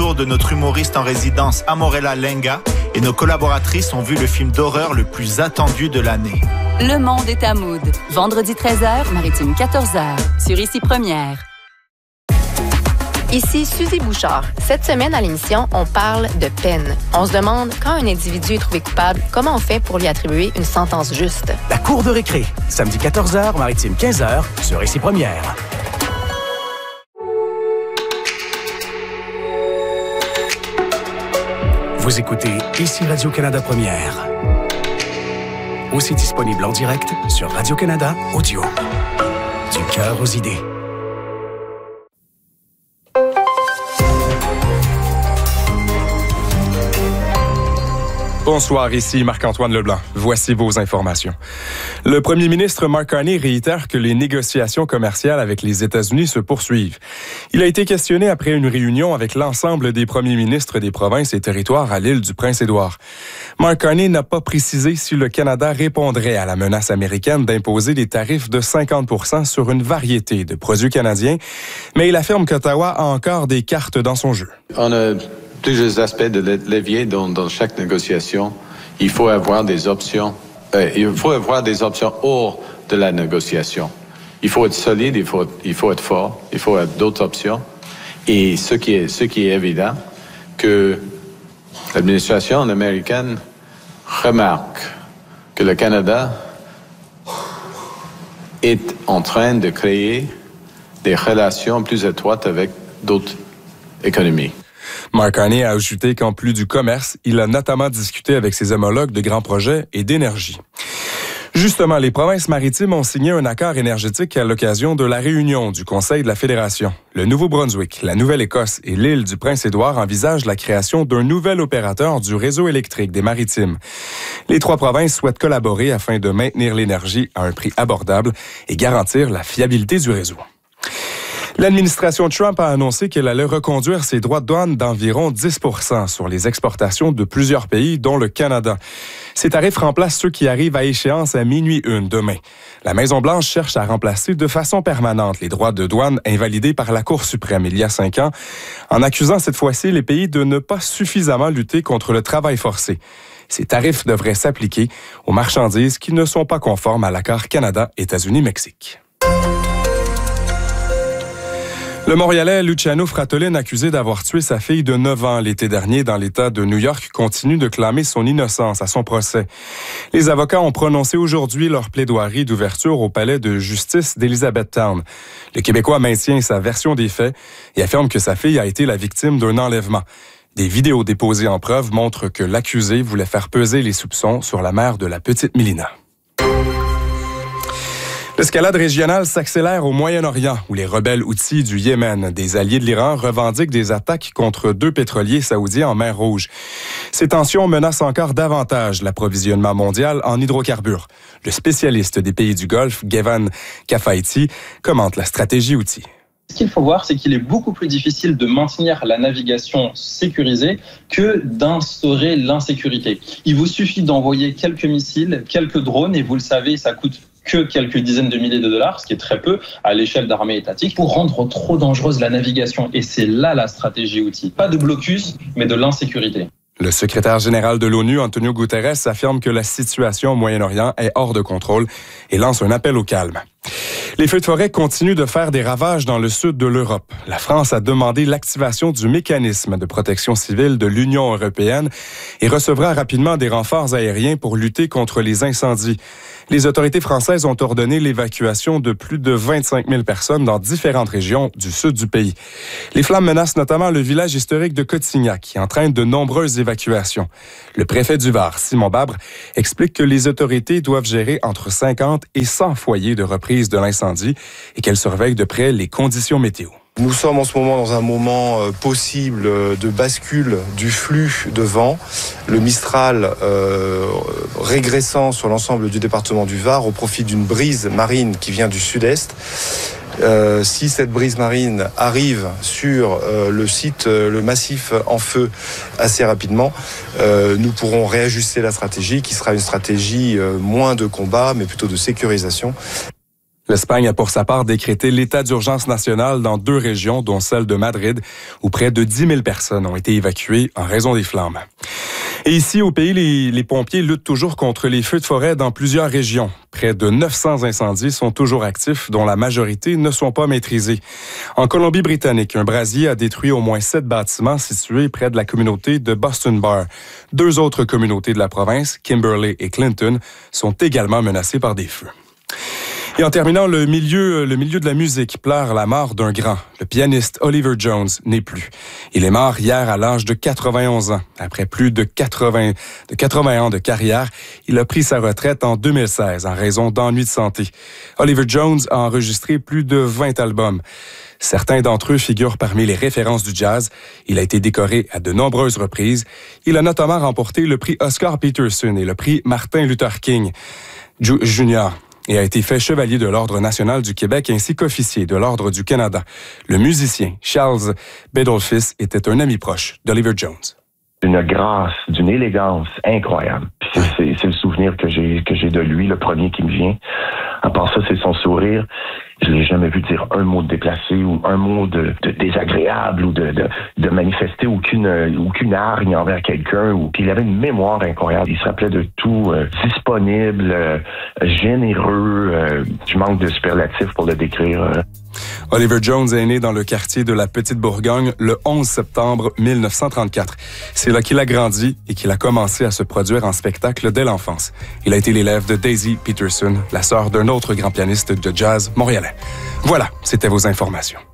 retour de notre humoriste en résidence Amorella Lenga et nos collaboratrices ont vu le film d'horreur le plus attendu de l'année. Le monde est à Mood. Vendredi 13h, Maritime 14h. Sur Ici Première. Ici Suzy Bouchard. Cette semaine à l'émission, on parle de peine. On se demande, quand un individu est trouvé coupable, comment on fait pour lui attribuer une sentence juste? La cour de récré, samedi 14h, Maritime 15h, sur Ici Première. Vous écoutez Ici Radio-Canada Première. Aussi disponible en direct sur Radio-Canada Audio. Du cœur aux idées. Bonsoir, ici Marc-Antoine Leblanc. Voici vos informations. Le premier ministre Mark Carney réitère que les négociations commerciales avec les États-Unis se poursuivent. Il a été questionné après une réunion avec l'ensemble des premiers ministres des provinces et territoires à l'île du Prince-Édouard. Mark Carney n'a pas précisé si le Canada répondrait à la menace américaine d'imposer des tarifs de 50% sur une variété de produits canadiens, mais il affirme qu'Ottawa a encore des cartes dans son jeu. On a plusieurs aspects de levier dans chaque négociation. Il faut avoir des options. Il faut avoir des options hors de la négociation. Il faut être solide, il faut être fort, il faut avoir d'autres options. Et ce qui est évident, que l'administration américaine remarque que le Canada est en train de créer des relations plus étroites avec d'autres économies. Mark Carney a ajouté qu'en plus du commerce, il a notamment discuté avec ses homologues de grands projets et d'énergie. Justement, les provinces maritimes ont signé un accord énergétique à l'occasion de la réunion du Conseil de la Fédération. Le Nouveau-Brunswick, la Nouvelle-Écosse et l'île du Prince-Édouard envisagent la création d'un nouvel opérateur du réseau électrique des maritimes. Les trois provinces souhaitent collaborer afin de maintenir l'énergie à un prix abordable et garantir la fiabilité du réseau. L'administration Trump a annoncé qu'elle allait reconduire ses droits de douane d'environ 10% sur les exportations de plusieurs pays, dont le Canada. Ces tarifs remplacent ceux qui arrivent à échéance à 12:01 demain. La Maison-Blanche cherche à remplacer de façon permanente les droits de douane invalidés par la Cour suprême il y a 5 ans, en accusant cette fois-ci les pays de ne pas suffisamment lutter contre le travail forcé. Ces tarifs devraient s'appliquer aux marchandises qui ne sont pas conformes à l'accord Canada-États-Unis-Mexique. Le Montréalais Luciano Fratellin, accusé d'avoir tué sa fille de 9 ans l'été dernier dans l'État de New York, continue de clamer son innocence à son procès. Les avocats ont prononcé aujourd'hui leur plaidoirie d'ouverture au palais de justice d'Elizabethtown. Le Québécois maintient sa version des faits et affirme que sa fille a été la victime d'un enlèvement. Des vidéos déposées en preuve montrent que l'accusé voulait faire peser les soupçons sur la mère de la petite Mélina. L'escalade régionale s'accélère au Moyen-Orient, où les rebelles houthis du Yémen, des alliés de l'Iran, revendiquent des attaques contre 2 pétroliers saoudiens en mer Rouge. Ces tensions menacent encore davantage l'approvisionnement mondial en hydrocarbures. Le spécialiste des pays du Golfe, Gevan Kafaiti, commente la stratégie houthi. Ce qu'il faut voir, c'est qu'il est beaucoup plus difficile de maintenir la navigation sécurisée que d'instaurer l'insécurité. Il vous suffit d'envoyer quelques missiles, quelques drones, et vous le savez, ça coûte que quelques dizaines de milliers de dollars, ce qui est très peu à l'échelle d'armées étatiques, pour rendre trop dangereuse la navigation. Et c'est là la stratégie outil. Pas de blocus, mais de l'insécurité. Le secrétaire général de l'ONU, Antonio Guterres, affirme que la situation au Moyen-Orient est hors de contrôle et lance un appel au calme. Les feux de forêt continuent de faire des ravages dans le sud de l'Europe. La France a demandé l'activation du mécanisme de protection civile de l'Union européenne et recevra rapidement des renforts aériens pour lutter contre les incendies. Les autorités françaises ont ordonné l'évacuation de plus de 25 000 personnes dans différentes régions du sud du pays. Les flammes menacent notamment le village historique de Cotignac, qui entraîne de nombreuses évacuations. Le préfet du Var, Simon Babre, explique que les autorités doivent gérer entre 50 et 100 foyers de reprise de l'incendie et qu'elles surveillent de près les conditions météo. Nous sommes en ce moment dans un moment possible de bascule du flux de vent. Le Mistral régressant sur l'ensemble du département du Var au profit d'une brise marine qui vient du sud-est. Si cette brise marine arrive sur le site, le massif en feu assez rapidement, nous pourrons réajuster la stratégie qui sera une stratégie moins de combat mais plutôt de sécurisation. L'Espagne a pour sa part décrété l'état d'urgence national dans 2 régions, dont celle de Madrid, où près de 10 000 personnes ont été évacuées en raison des flammes. Et ici, au pays, les pompiers luttent toujours contre les feux de forêt dans plusieurs régions. Près de 900 incendies sont toujours actifs, dont la majorité ne sont pas maîtrisés. En Colombie-Britannique, un brasier a détruit au moins 7 bâtiments situés près de la communauté de Boston Bar. 2 autres communautés de la province, Kimberley et Clinton, sont également menacées par des feux. Et en terminant, le milieu de la musique pleure la mort d'un grand. Le pianiste Oliver Jones n'est plus. Il est mort hier à l'âge de 91 ans. Après plus de 80 ans de carrière, il a pris sa retraite en 2016 en raison d'ennuis de santé. Oliver Jones a enregistré plus de 20 albums. Certains d'entre eux figurent parmi les références du jazz. Il a été décoré à de nombreuses reprises. Il a notamment remporté le prix Oscar Peterson et le prix Martin Luther King Jr., et a été fait chevalier de l'Ordre national du Québec ainsi qu'officier de l'Ordre du Canada. Le musicien Charles Bedolphis était un ami proche d'Oliver Jones. Une grâce, d'une élégance incroyable. C'est le souvenir que j'ai de lui, le premier qui me vient. À part ça, c'est son sourire. Je l'ai jamais vu dire un mot de déplacé ou un mot de désagréable ou de manifester aucune hargne envers quelqu'un. Puis il avait une mémoire incroyable. Il se rappelait de tout, disponible, généreux. Je manque de superlatifs pour le décrire. Oliver Jones est né dans le quartier de la Petite Bourgogne le 11 septembre 1934. C'est là qu'il a grandi et qu'il a commencé à se produire en spectacle dès l'enfance. Il a été l'élève de Daisy Peterson, la sœur d'un autre grand pianiste de jazz montréalais. Voilà, c'était vos informations.